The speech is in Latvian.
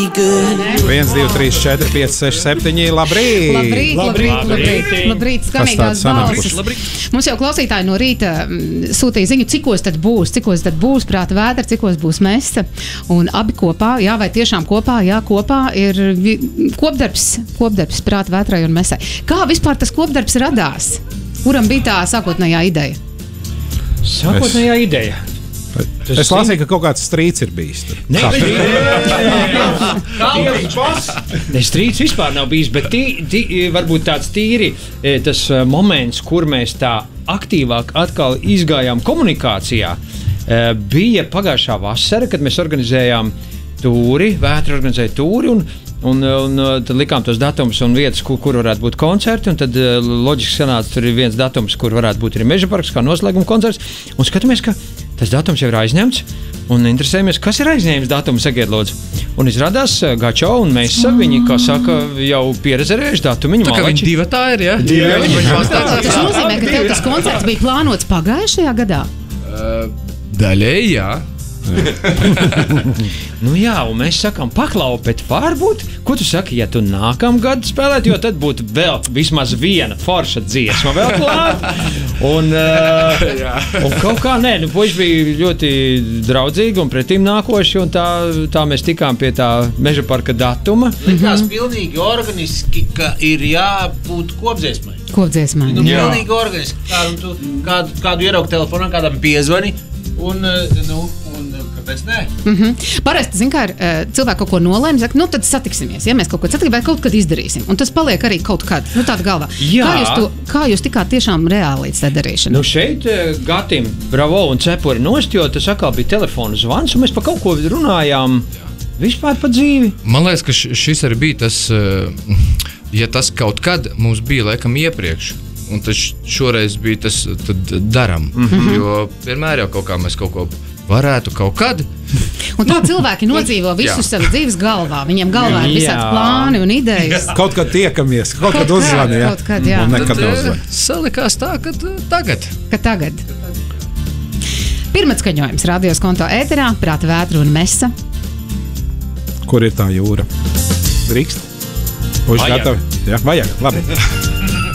1, 2, 3, 4, 5, 6, 7. Labrīt! Labrīt, skanīgās balsis. Mums jau klausītāji no rīta sūtīja ziņu, cikos tad būs prāta vētra, cikos būs mesa. Un abi kopā, jā, vai tiešām kopā, jā, kopā ir kopdarbs prāta vētrai un mesai. Kā vispār tas kopdarbs radās? Kuram bija tā sākotnējā ideja? Sākotnējā ideja. Es lasīju, ka kaut kāds strīds ir bijis tur. Strīds vispār nav bijis, bet varbūt tāds tīri tas moments, kur mēs tā aktīvāk atkal izgājām komunikācijā, bija pagājušā vasara, kad mēs organizējām tūri, Vētra organizēja tūri un tad likām tos datumus un vietas, kur varētu būt koncerti, un tad loģiski sanāca, tur ir viens datums, kur varētu būt arī Meža parks, kā noslēguma koncerts, un skatāmies, ka tas datums jau ir aizņemts, un interesējamies, kas ir aizņēmis datumu, sakiet lūdzu. Un izrādās Gačo un Mesa, viņi, kā saka, jau pierezerējuši datumiņu. Tā kā viņi divatā ir, ja? Tas nozīmē, ka tev tas koncerts bija plānots pagājušajā gadā? Daļēji, jā. Nu jā, un mēs sakām, paklau, bet varbūt, ko tu saki, ja tu nākamgad spēlēt, jo tad būtu vēl vismaz viena forša dziesma vēl klāt. Un kaut kā, puiši bija ļoti draudzīgi un pretim nākoši, un tā mēs tikām pie tā Meža parka datuma. Likās pilnīgi organiski, ka ir jābūt kopdziesmai. Kopdziesmai. Pilnīgi organiski. Kādu ieraugu telefonā, kādam piezvani, un kāpēc nē? Parasti, zin kā, cilvēki kaut ko nolēma, saka, nu tad satiksimies, ja mēs kaut ko satiksimies, vai kaut kad izdarīsim. Un tas paliek arī kaut kad, tāda galvā. Kā jūs tikāt tiešām reāli līdz tā darīšanai? Nu šeit Gatim, Bravo un Cepuri nost, jo tas atkal bija telefona zvans, un mēs par kaut ko runājām vispār pa dzīvi. Man liekas, ka šis arī bija tas, ja tas kaut kad mums bija laikam iepriekš, un tas šoreiz bija tas, tad daram. Jo vienmēr jau kaut kā mēs kaut ko varētu kaut kad. Un tā cilvēki nodzīvo visu savu dzīves galvā. Viņiem galvā ir visādi plāni un idejas. Kaut kad tiekamies, kaut kad uzzvani, kaut kad, jā. Un nekad neuzvani. Salikās tā, ka tagad. Pirmatskaņojums radios konto ēterā, Prāta vētra un Mesa. Kur ir tā jūra? Drīkst? Puši gatavi? Jā, vajag, labi.